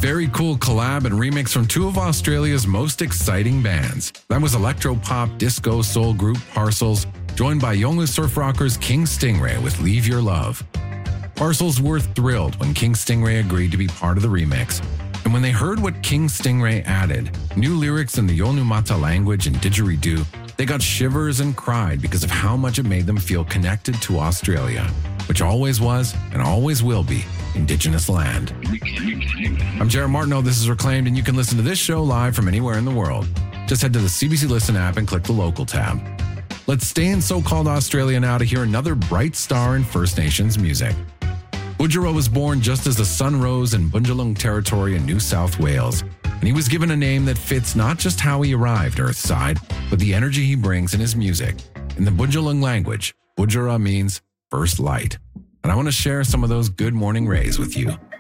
very cool collab and remix from two of Australia's most exciting bands. That was electro-pop disco soul group Parcels, joined by Yolngu surf rockers King Stingray with Leave Your Love. Parcels were thrilled when King Stingray agreed to be part of the remix. And when they heard what King Stingray added, new lyrics in the Yolngu Mata language and didgeridoo, they got shivers and cried because of how much it made them feel connected to Australia, which always was and always will be Indigenous land. I'm Jared Martineau, this is Reclaimed, and you can listen to this show live from anywhere in the world. Just head to the CBC Listen app and click the local tab. Let's stay in so-called Australia now to hear another bright star in First Nations music. Budjerah was born just as the sun rose in Bundjalung territory in New South Wales, and he was given a name that fits not just how he arrived Earthside, but the energy he brings in his music. In the Bundjalung language, Budjerah means first light. And I want to share some of those good morning rays with you.